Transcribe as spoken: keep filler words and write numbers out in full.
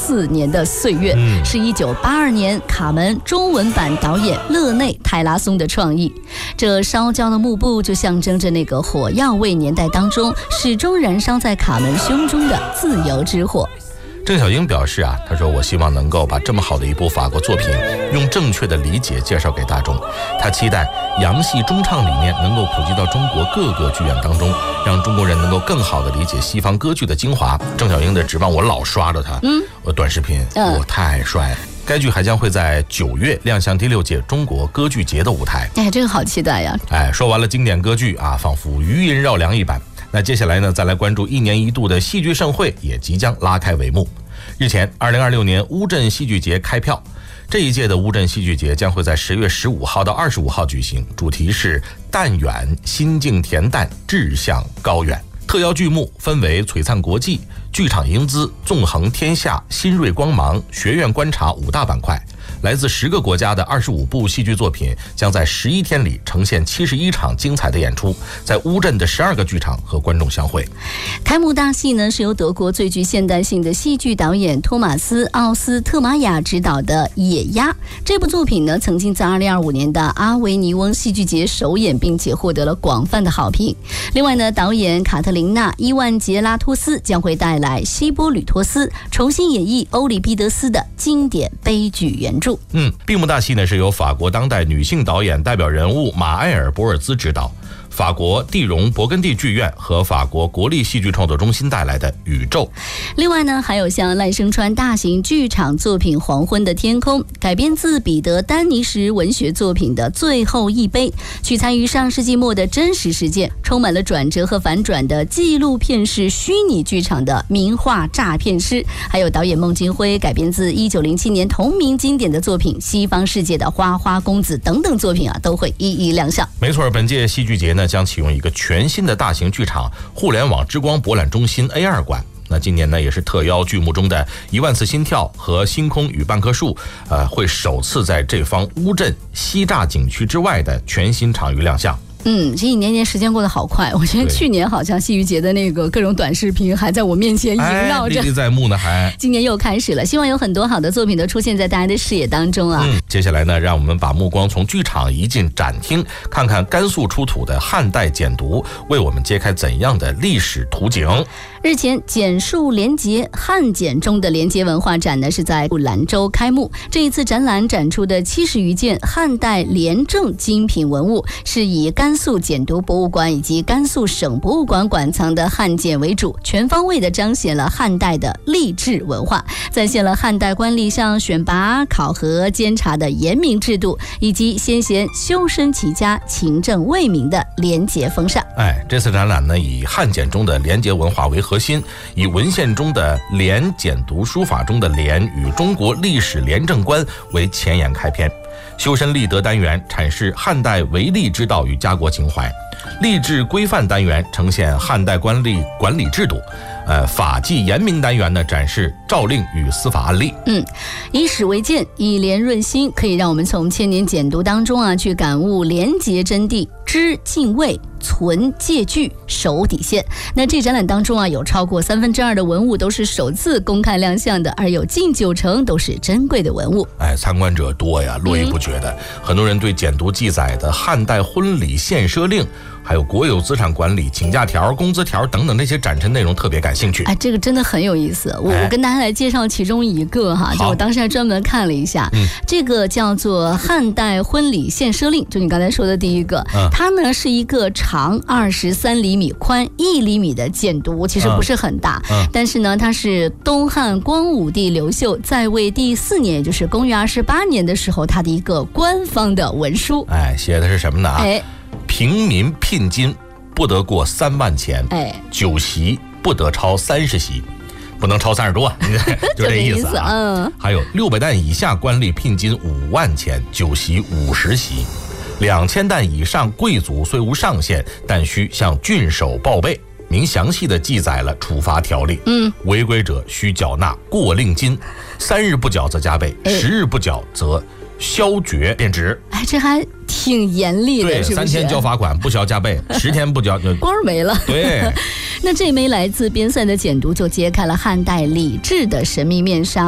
四年的岁月，嗯、是一九八二年卡门中文版导演勒内泰拉松的创意。这烧焦的幕布就象征着那个火药味年代当中始终燃烧在卡门胸中的自由之火。 郑晓英表示啊，他说我希望能够把这么好的一部法国作品用正确的理解介绍给大众。他期待洋戏中唱理念能够普及到中国各个剧院当中，让中国人能够更好的理解西方歌剧的精华。郑晓英的指望我老刷着他，嗯，我短视频，嗯、我太帅了。该剧还将会在九月亮相第六届中国歌剧节的舞台。 哎，这个好期待呀！ 哎，说完了经典歌剧啊，仿佛余音绕梁一般。那接下来呢，再来关注一年一度的戏剧盛会也即将拉开帷幕。日前，二零二六年乌镇戏剧节开票。这一届的乌镇戏剧节将会在十月十五号到二十五号举行，主题是淡远心境恬淡，志向高远。特邀剧目分为璀璨国际、剧场英姿、纵横天下、新锐光芒、学院观察五大板块。来自十个国家的二十五部戏剧作品将在十一天里呈现七十一场精彩的演出，在乌镇的十二个剧场和观众相会。 开幕大戏呢是由德国最具现代性的戏剧导演托马斯·奥斯特玛雅执导的《野鸭》。这部作品呢曾经在二零二五年的阿维尼翁戏剧节首演，并且获得了广泛的好评。另外呢，导演卡特琳娜·伊万杰拉托斯将会带来希波吕托斯重新演绎欧里庇得斯的经典悲剧原著。 嗯，闭幕大戏呢是由法国当代女性导演代表人物马埃尔·博尔兹执导，法国蒂荣勃艮第剧院和法国国立戏剧创作中心带来的《宇宙》。 另外呢，还有像赖声川大型剧场作品《黄昏的天空》，改编自彼得·丹尼什文学作品的《最后一杯》，取材于上世纪末的真实事件，充满了转折和反转的纪录片式虚拟剧场的名画诈骗师。还有导演孟京辉改编自一九零七年同名经典的作品《西方世界的花花公子》等等作品啊，都会一一亮相。 没错，本届戏剧节呢将启用一个全新的大型剧场——互联网之光博览中心 A 二 馆。那今年呢，也是特邀剧目中的一万次心跳和星空与半棵树，呃，会首次在这方乌镇西栅景区之外的全新场域亮相。 嗯，这一年年时间过得好快，我觉得去年好像戏剧节的那个各种短视频还在我面前萦绕着， 哎、历历在目呢还。 今年又开始了，希望有很多好的作品都出现在大家的视野当中啊。 嗯，接下来呢，让我们把目光从剧场移进展厅，看看甘肃出土的汉代简牍为我们揭开怎样的历史图景。 日前，简述连结汉简中的连结文化展呢是在兰州开幕。这一次展览展出的七十余件汉代廉政精品文物，是以甘肃简牍博物馆以及甘肃省博物馆馆藏的汉简为主，全方位的彰显了汉代的吏治文化，再现了汉代官吏上选拔、考核、监察的严明制度，以及先贤修身齐家、勤政为民的廉洁风尚。 哎，这次展览呢，以汉简中的廉洁文化为核心，以文献中的廉简牍书法中的廉与中国历史廉政观为前沿开篇。修身立德单元阐释汉代为吏之道与家国情怀，吏治规范单元呈现汉代官吏管理制度，呃，法纪严明单元呢展示诏令与司法案例。 嗯，以史为鉴，以廉润心，可以让我们从千年简牍当中啊去感悟廉洁真谛，知敬畏，存戒惧，守底线。那这展览当中啊，有超过三分之二的文物都是首次公开亮相的，而有近九成都是珍贵的文物。 哎，参观者多呀，络绎不绝的。嗯、很多人对简牍记载的汉代婚礼献奢令，还有国有资产管理、请假条、工资条等等这些展陈内容特别感兴趣。 哎，这个真的很有意思。我、哎、我跟大家来介绍其中一个哈，就我当时还专门看了一下，嗯、这个叫做汉代婚礼献奢令，就你刚才说的第一个，嗯、它呢是一个长二十三厘米、宽一厘米的简牍，其实不是很大，嗯嗯、但是呢，它是东汉光武帝刘秀在位第四年，也就是公元二十八年的时候，他的一个官方的文书。 哎，写的是什么呢？哎。平民聘金不得过三万钱，哎，酒席不得超三十席，不能超三十多，就这意思啊。嗯，还有六百担以下官吏聘金五万钱，酒席五十席，两千担以上贵族虽无上限，但需向郡守报备。明详细的记载了处罚条例，嗯，违规者需缴纳过令金，三日不缴则加倍，哎、十日不缴则削爵变职。 哎，这还挺严厉的， 对， 是不是？ 三天交罚款，不交加倍，十天不交就官没了。 对， 那这枚来自边塞的简牍就揭开了汉代礼制的神秘面纱。